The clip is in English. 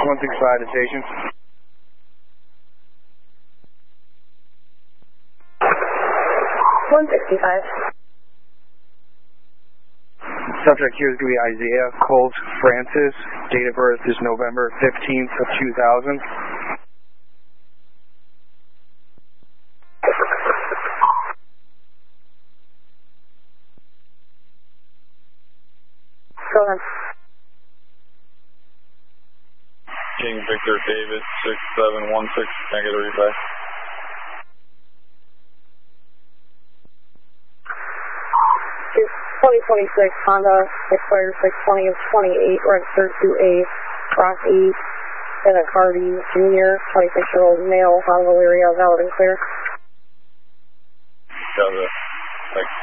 165 to station. Subject here is going to be Isaiah Colt Francis. Date of birth is November 15th of 2000. Go ahead. King Victor David 6716, negative reply. It's 2026 Honda Explorer 620 of 28, registered to a Rock E. Cardi Jr., 26-year-old male, Honolulu area, valid and clear. Got it. Thanks.